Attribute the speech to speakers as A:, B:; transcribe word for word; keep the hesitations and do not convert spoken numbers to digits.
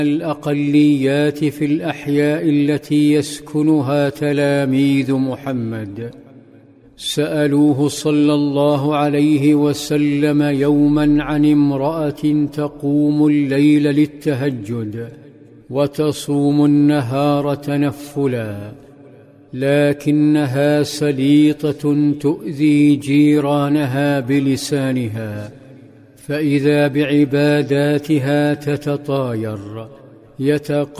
A: الأقليات في الأحياء التي يسكنها تلاميذ محمد. سألوه صلى الله عليه وسلم يوما عن امرأة تقوم الليل للتهجد وتصوم النهار تنفلا، لكنها سليطة تؤذي جيرانها بلسانها، فإذا بعباداتها تتطاير يتق